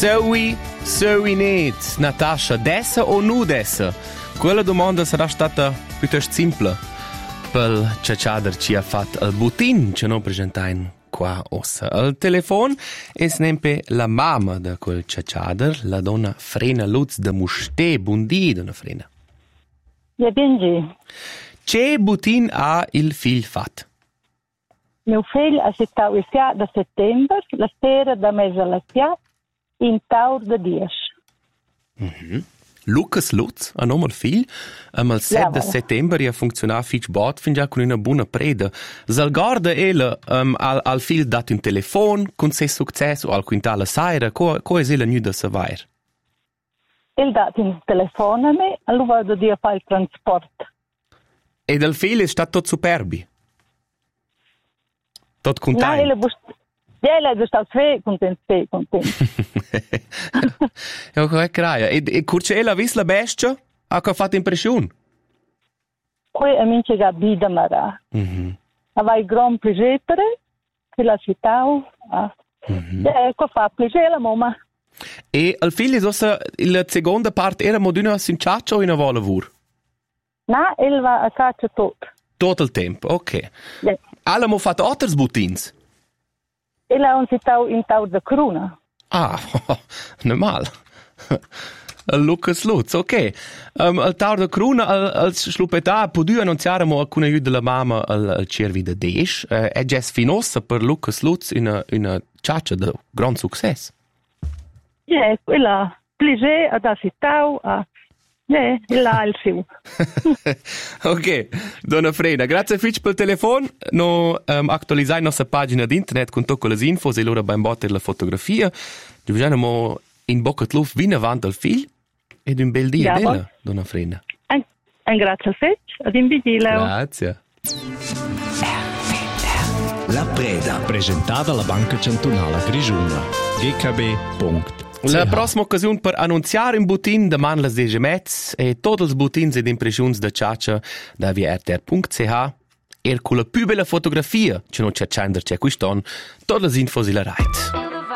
Seui net, Natascha, dessa o nu dessa? Quella domanda sarà stata piuttosto simple pel ciaciader ci ha fatto il butin che non presentain qua ossa. Al telefon es nempe la mamma de quel ciaciader, la donna Frena Lutz de Musté. Buondì, donna Frena. Ja, benji. Che butin ha il figl fat? Mio figlio ha stato il 4 di settembre, la sera da mezzo alla tia, in taur de 10. Lucas Lutz, a nome il figlio, al 7 di settembre ha funzionato fitch bot fin già con una buona preda. Zal guarda ele al figlio dato un telefon con se successo al quintale saira, co es ele nu da savair? Il dato un telefono a me, allora vado a fare il trasporto. E del figlio è stato tutto superbi? Tot content? No, ele è stato contento. Ja, che craia. E curce ele ha visto la bestia? Ha fatto impressione? Qui è mince che abita mara. Aveva gran piacere che la città. Ecco, fa piacere la mamma. E al figlio la seconda parte era moduna sin ciaccia o in a vola vur? No, il va a caccia tutto. Tutto il tempo, ok. Yeah. Allamo fatto otters butins? Il ha un città in taur de cruna. Ah, normal. Lucas Lutz, ok. Al taur de cruna, al slupetà, podu annunziaremo alcune aiuto della mamma al cervi de Desch. È già finossa per Lucas Lutz una ciaccia de gran successo. Ja, quella piacere ad la città. Il ha il suo. Ok, donna Frena, grazie fitch pel telefon. No actualizzai nostra pagina d'internet con tutte le info e loro ben botter la fotografia. Diciamo in bocca di luft vina avanti al figlio ed un bel dia bella, donna Frena. Un grazie fitch, ad invidileo. Grazie. La Preda, presentata alla Banca Cantonale Grigiuna. gkb.ch. La prossima occasione per annunziare un butin de man las 10:30 e tutti i butins ed impressioni da ciaccia da vrtr.ch e con la più bella fotografia che non c'è c'è quest'anno, tutte le info si la right.